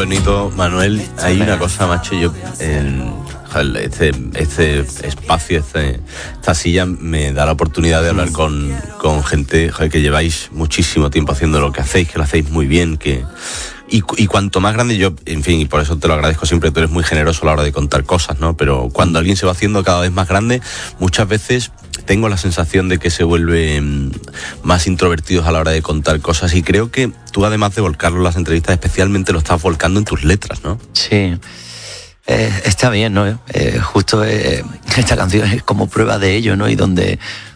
bonito, Manuel. Hay una cosa, macho, yo... Este espacio, esta silla me da la oportunidad de hablar con gente, joder, que lleváis muchísimo tiempo haciendo lo que hacéis, que lo hacéis muy bien, y cuanto más grande yo, en fin, y por eso te lo agradezco siempre, tú eres muy generoso a la hora de contar cosas, ¿no? Pero cuando alguien se va haciendo cada vez más grande, muchas veces tengo la sensación de que se vuelven más introvertidos a la hora de contar cosas, y creo que tú, además de volcarlo en las entrevistas, especialmente lo estás volcando en tus letras, ¿no? Sí. Está bien, ¿no? Justo esta canción es como prueba de ello, ¿no? Y donde